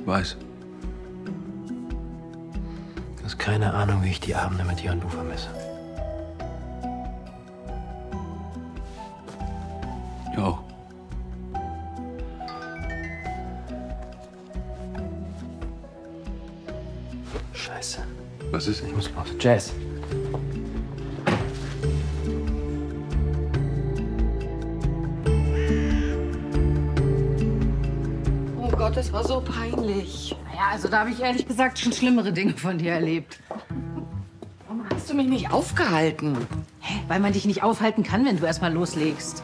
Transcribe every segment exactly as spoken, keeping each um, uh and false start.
Weiß. Du hast keine Ahnung, wie ich die Abende mit dir und du vermisse. Ja auch. Scheiße. Was ist? Ich muss los. Jazz. Oh Gott, das war so peinlich. Ja, also da habe ich ehrlich gesagt schon schlimmere Dinge von dir erlebt. Warum hast du mich nicht aufgehalten? Hä? Weil man dich nicht aufhalten kann, wenn du erst mal loslegst.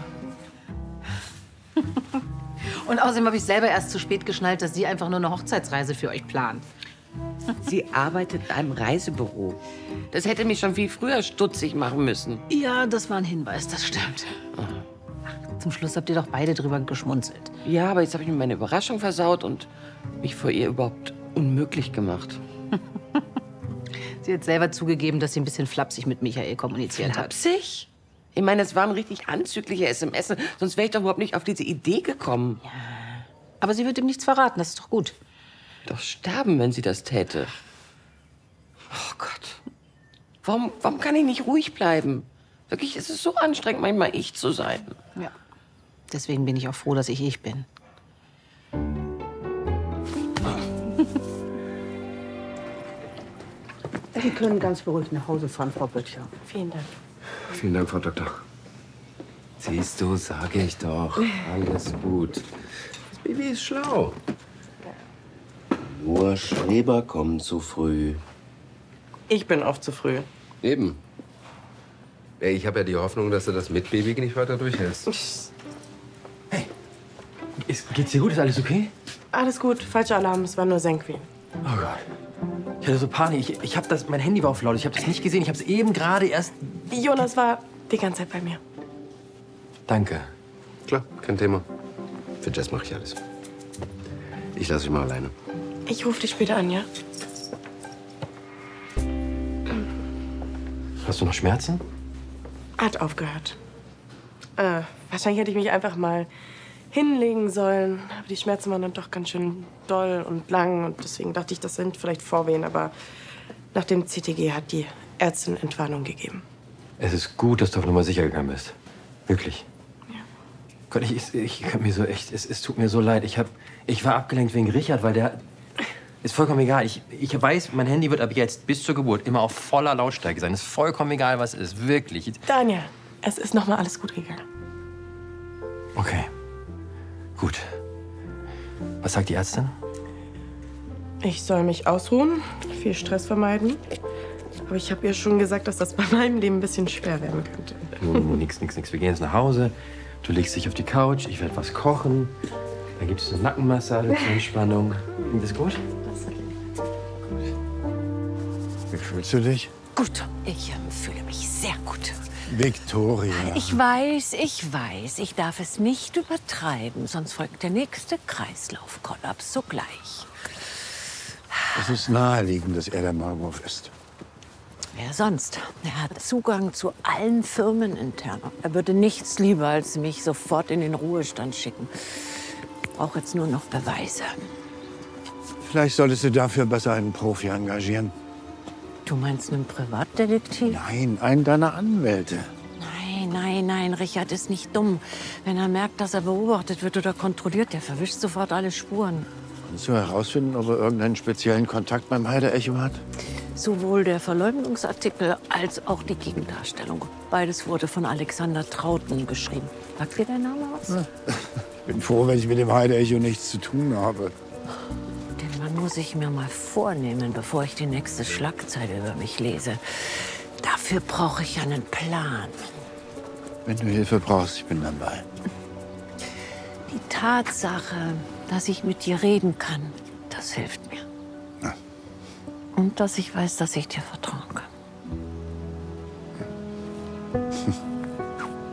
Und außerdem habe ich selber erst zu spät geschnallt, dass sie einfach nur eine Hochzeitsreise für euch plant. Sie arbeitet in einem Reisebüro. Das hätte mich schon viel früher stutzig machen müssen. Ja, das war ein Hinweis, das stimmt. Ach, zum Schluss habt ihr doch beide drüber geschmunzelt. Ja, aber jetzt habe ich mir meine Überraschung versaut und mich vor ihr überhaupt unmöglich gemacht. Sie hat selber zugegeben, dass sie ein bisschen flapsig mit Michael kommuniziert hat. Flapsig? Ich meine, das waren richtig anzügliche S M S, sonst wäre ich doch überhaupt nicht auf diese Idee gekommen. Ja. Aber sie wird ihm nichts verraten, das ist doch gut. Doch sterben, wenn sie das täte. Oh Gott. Warum, warum kann ich nicht ruhig bleiben? Wirklich, es ist so anstrengend, manchmal ich zu sein. Ja. Deswegen bin ich auch froh, dass ich ich bin. Sie können ganz beruhigt nach Hause fahren, Frau Böttcher. Vielen Dank. Vielen Dank, Frau Doktor. Siehst du, sage ich doch. Alles gut. Das Baby ist schlau. Nur Schreber kommen zu früh. Ich bin oft zu früh. Eben. Ey, ich habe ja die Hoffnung, dass du das mit Baby nicht weiter durchhältst. Hey, ist, geht's dir gut? Ist alles okay? Alles gut, falscher Alarm, es war nur Senkvin. Oh Gott. Ich hatte so Panik. Ich, ich hab das, mein Handy war auf laut. Ich habe das nicht gesehen. Ich habe es eben gerade erst... Jonas war die ganze Zeit bei mir. Danke. Klar, kein Thema. Für Jess mache ich alles. Ich lasse dich mal alleine. Ich rufe dich später an, ja? Hast du noch Schmerzen? Hat aufgehört. Äh, wahrscheinlich hätte ich mich einfach mal hinlegen sollen. Aber die Schmerzen waren dann doch ganz schön doll und lang. Und deswegen dachte ich, das sind vielleicht Vorwehen. Aber nach dem C T G hat die Ärztin Entwarnung gegeben. Es ist gut, dass du auf Nummer sicher gegangen bist. Wirklich. Ja. Gott, ich, ich, ich kann mir so echt, es, es tut mir so leid. Ich, hab, ich war abgelenkt wegen Richard, weil der... Ist vollkommen egal. Ich, ich weiß, mein Handy wird ab jetzt bis zur Geburt immer auf voller Lautstärke sein. Ist vollkommen egal, was es ist. Wirklich. Daniel, es ist noch mal alles gut gegangen. Okay. Gut. Was sagt die Ärztin? Ich soll mich ausruhen, viel Stress vermeiden. Aber ich habe ihr schon gesagt, dass das bei meinem Leben ein bisschen schwer werden könnte. Nur, nur nix, nix, nix. Wir gehen jetzt nach Hause. Du legst dich auf die Couch. Ich werde was kochen. Dann gibt es eine Nackenmassage zur Entspannung. Klingt das gut? Wie fühlst du dich? Gut, ich ähm, fühle mich sehr gut. Victoria. Ich weiß, ich weiß, ich darf es nicht übertreiben, sonst folgt der nächste Kreislaufkollaps sogleich. Es ist naheliegend, dass er der Maulwurf ist. Wer sonst? Er hat Zugang zu allen Firmen intern. Er würde nichts lieber als mich sofort in den Ruhestand schicken. Brauche jetzt nur noch Beweise. Vielleicht solltest du dafür besser einen Profi engagieren. Du meinst einen Privatdetektiv? Nein, einen deiner Anwälte. Nein, nein, nein, Richard ist nicht dumm. Wenn er merkt, dass er beobachtet wird oder kontrolliert, der verwischt sofort alle Spuren. Kannst du herausfinden, ob er irgendeinen speziellen Kontakt beim Heide-Echo hat? Sowohl der Verleumdungsartikel als auch die Gegendarstellung. Beides wurde von Alexander Trauten geschrieben. Sagt dir der Name was? Ja. Ich bin froh, wenn ich mit dem Heide-Echo nichts zu tun habe. Den Mann muss ich mir mal vornehmen, bevor ich die nächste Schlagzeile über mich lese. Dafür brauche ich einen Plan. Wenn du Hilfe brauchst, ich bin dabei. Die Tatsache, dass ich mit dir reden kann, das hilft mir. Ja. Und dass ich weiß, dass ich dir vertrauen